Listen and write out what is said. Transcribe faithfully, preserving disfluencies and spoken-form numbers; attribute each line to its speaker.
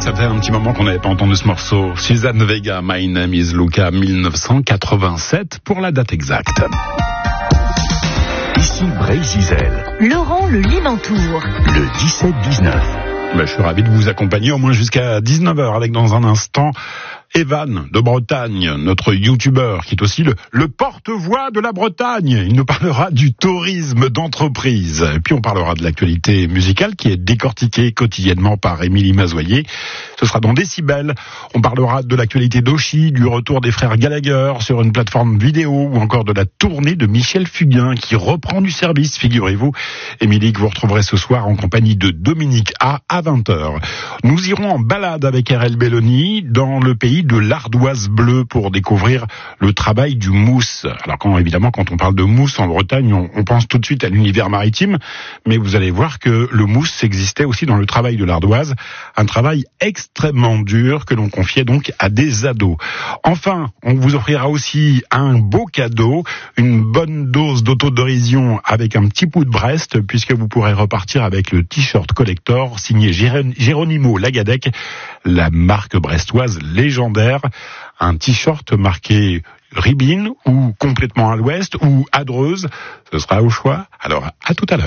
Speaker 1: ça fait un petit moment qu'on n'avait pas entendu ce morceau. Suzanne Vega, My Name is Luca, dix-neuf cent quatre-vingt-sept pour la date exacte.
Speaker 2: Ici Brésil.
Speaker 3: Laurent Le Limantour.
Speaker 2: Le dix-sept dix-neuf.
Speaker 1: Ben, je suis ravi de vous accompagner au moins jusqu'à dix-neuf heures avec dans un instant Evan de Bretagne, notre youtubeur qui est aussi le, le porte-voix de la Bretagne. Il nous parlera du tourisme d'entreprise. Et puis on parlera de l'actualité musicale qui est décortiquée quotidiennement par Émilie Mazoyer. Ce sera dans Décibel. On parlera de l'actualité d'Oshi, du retour des frères Gallagher sur une plateforme vidéo ou encore de la tournée de Michel Fugain qui reprend du service, figurez-vous. Émilie, que vous retrouverez ce soir en compagnie de Dominique A à vingt heures. Nous irons en balade avec R L Belloni dans le pays de l'ardoise bleue pour découvrir le travail du mousse. Alors quand, évidemment, quand on parle de mousse en Bretagne, on, on pense tout de suite à l'univers maritime, mais vous allez voir que le mousse existait aussi dans le travail de l'ardoise, un travail extrêmement dur que l'on confiait donc à des ados. Enfin, on vous offrira aussi un beau cadeau, une bonne dose d'autodérision avec un petit bout de Brest, puisque vous pourrez repartir avec le t-shirt collector signé Géronimo Lagadec, la marque brestoise légendaire, un t-shirt marqué Ribine ou complètement à l'ouest ou à Dreuze, ce sera au choix. Alors à tout à l'heure.